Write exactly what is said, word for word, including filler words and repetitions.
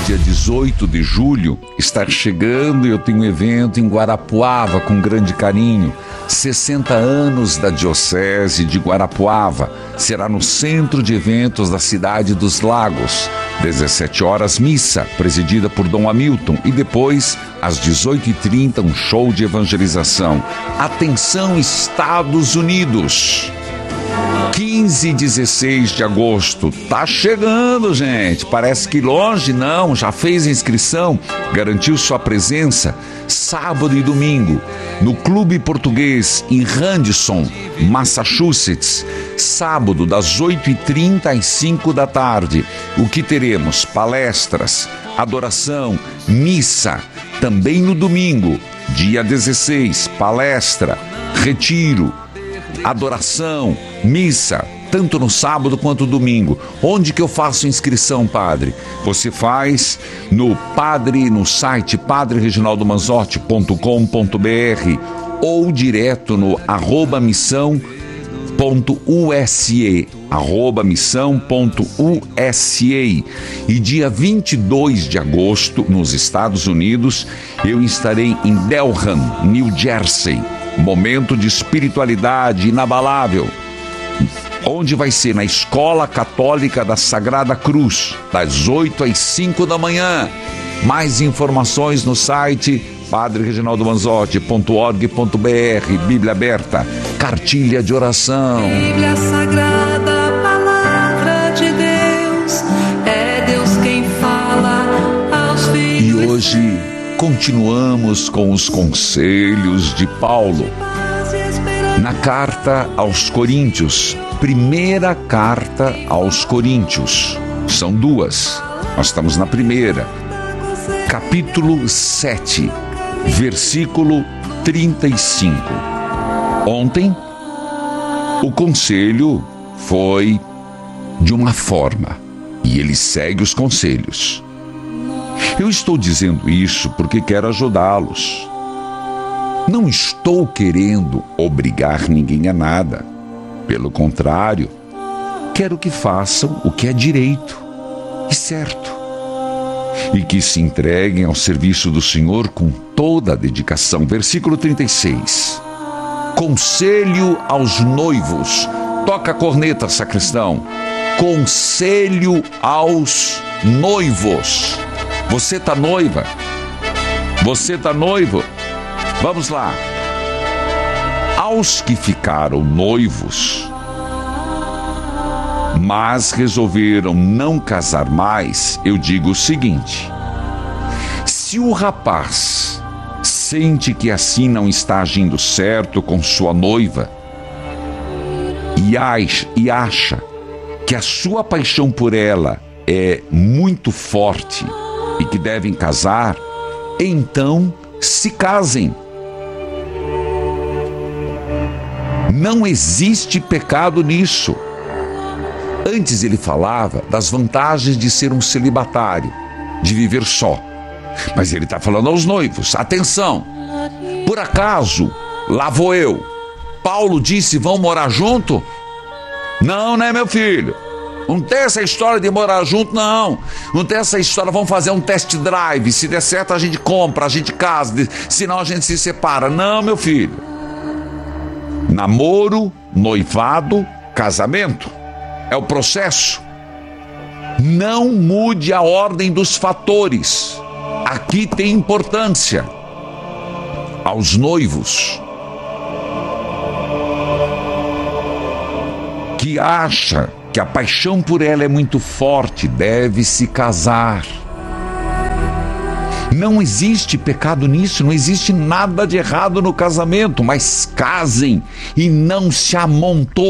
dia dezoito de julho, está chegando e eu tenho um evento em Guarapuava com grande carinho. sessenta anos da Diocese de Guarapuava. Será no Centro de Eventos da Cidade dos Lagos. dezessete horas, missa, presidida por Dom Hamilton. E depois, às dezoito e trinta, um show de evangelização. Atenção, Estados Unidos! quinze e dezesseis de agosto, tá chegando, gente. Parece que longe, não. Já fez a inscrição? Garantiu sua presença? Sábado e domingo, no Clube Português, em Radisson, Massachusetts. Sábado, das oito e trinta às cinco da tarde. O que teremos? Palestras, adoração, missa. Também no domingo, dia dezesseis, palestra, retiro, adoração, missa, tanto no sábado quanto no domingo. Onde que eu faço inscrição, padre? Você faz no padre, no site padre reginaldo manzotti ponto com ponto br ou direto no arroba missão ponto use, arroba missão ponto use. E dia vinte e dois de agosto, nos Estados Unidos, eu estarei em Delran, New Jersey. Momento de espiritualidade inabalável. Onde vai ser? Na Escola Católica da Sagrada Cruz, das oito às cinco da manhã. Mais informações no site padre reginaldo manzotti ponto org ponto br. Bíblia aberta, cartilha de oração. Bíblia Sagrada, palavra de Deus, é Deus quem fala aos filhos. E hoje continuamos com os conselhos de Paulo na carta aos Coríntios, primeira carta aos Coríntios. São duas, nós estamos na primeira, capítulo sete, versículo trinta e cinco. Ontem o conselho foi de uma forma e ele segue os conselhos. Eu estou dizendo isso porque quero ajudá-los. Não estou querendo obrigar ninguém a nada. Pelo contrário, quero que façam o que é direito e certo. E que se entreguem ao serviço do Senhor com toda a dedicação. Versículo trinta e seis. Conselho aos noivos. Toca a corneta, sacristão. Conselho aos noivos. Você tá noiva? Você tá noivo? Vamos lá. Aos que ficaram noivos, mas resolveram não casar mais, eu digo o seguinte: se o rapaz sente que assim não está agindo certo com sua noiva e acha, e acha que a sua paixão por ela é muito forte e que devem casar, então se casem. Não existe pecado nisso. Antes ele falava das vantagens de ser um celibatário, de viver só. Mas ele está falando aos noivos: atenção, por acaso, lá vou eu. Paulo disse: vão morar junto? Não, né, meu filho? Não tem essa história de morar junto, não. Não tem essa história, vamos fazer um test drive. Se der certo, a gente compra, a gente casa. Senão a gente se separa. Não, meu filho. Namoro, noivado, casamento. É o processo. Não mude a ordem dos fatores. Aqui tem importância. Aos noivos que acha que a paixão por ela é muito forte, deve se casar. Não existe pecado nisso, não existe nada de errado no casamento, mas casem e não se amontoem.